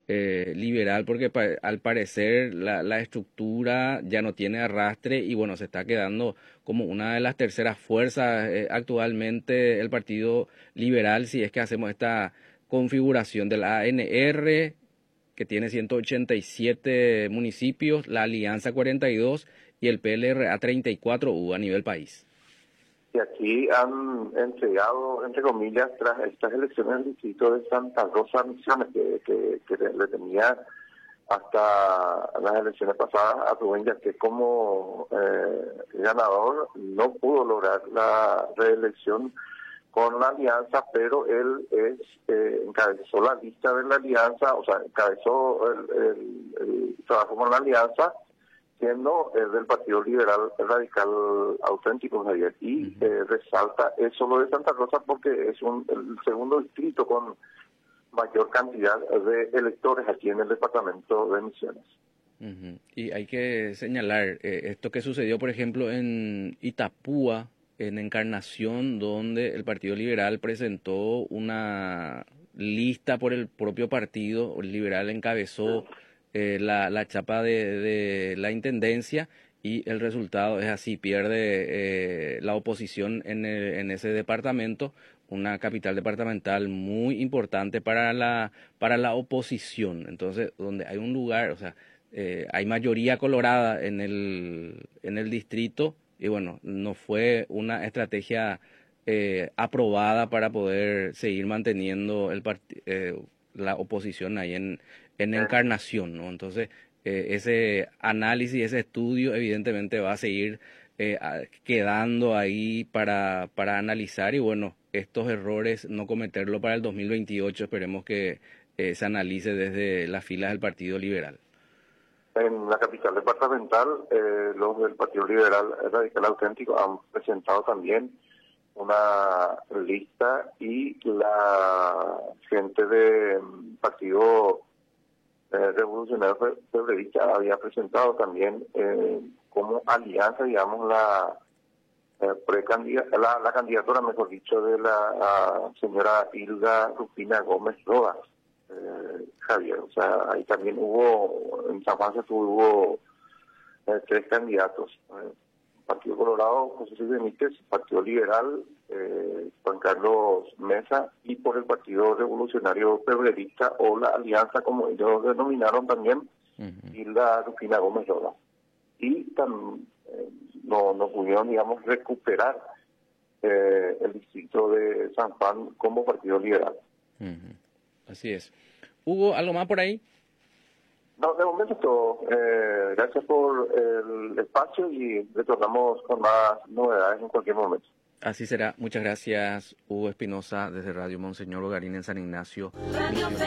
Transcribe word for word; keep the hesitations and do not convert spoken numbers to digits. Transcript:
eh, liberal, porque pa- al parecer la, la estructura ya no tiene arrastre y bueno, se está quedando como una de las terceras fuerzas eh, actualmente el Partido Liberal, si es que hacemos esta configuración del A N R, que tiene ciento ochenta y siete municipios, la Alianza cuarenta y dos y el P L R A treinta y cuatro U a nivel país. Y aquí han entregado, entre comillas, tras estas elecciones del distrito de Santa Rosa Misiones, que, que, que le tenía hasta las elecciones pasadas a Rubén Yaque como eh, ganador. No pudo lograr la reelección con la alianza, pero él es eh, encabezó la lista de la alianza, o sea, encabezó el, el, el trabajo con la alianza, siendo eh, del Partido Liberal Radical Auténtico, Javier, y uh-huh. eh, resalta eso lo de Santa Rosa porque es un el segundo distrito con mayor cantidad de electores aquí en el departamento de Misiones. Uh-huh. Y hay que señalar eh, esto que sucedió, por ejemplo, en Itapúa, en Encarnación, donde el Partido Liberal presentó una lista por el propio partido, el Liberal encabezó eh, la, la chapa de, de la intendencia y el resultado es así, pierde eh, la oposición en, el, en ese departamento, una capital departamental muy importante para la, para la oposición. Entonces, donde hay un lugar, o sea, eh, hay mayoría colorada en el, en el distrito, y bueno, no fue una estrategia eh, aprobada para poder seguir manteniendo el part- eh, la oposición ahí en, en Encarnación, ¿no? Entonces, eh, ese análisis, ese estudio, evidentemente va a seguir eh, quedando ahí para, para analizar y bueno, estos errores no cometerlo para el dos mil veintiocho, esperemos que eh, se analice desde las filas del Partido Liberal. En la capital departamental, eh, los del Partido Liberal Radical Auténtico han presentado también una lista y la gente del Partido eh, Revolucionario Febrerista había presentado también eh, como alianza, digamos, la, eh, precandidata, la, la candidatura, mejor dicho, de la señora Hilda Rufina Gómez Rodas. Eh, Javier, o sea, ahí también hubo, en San Juan se tuvo eh, tres candidatos, eh, Partido Colorado, José Luis Benítez, Partido Liberal, eh, Juan Carlos Mesa, y por el Partido Revolucionario Febrerista, o la Alianza, como ellos denominaron también, uh-huh. y la Rufina Gómez Roda. Y tam, eh, no, no pudieron, digamos, recuperar eh, el distrito de San Juan como Partido Liberal. Uh-huh. Así es. Hugo, ¿algo más por ahí? No, de momento todo. Eh, gracias por el espacio y retornamos con más novedades en cualquier momento. Así será. Muchas gracias, Hugo Espinosa, desde Radio Monseñor Ogarín en San Ignacio.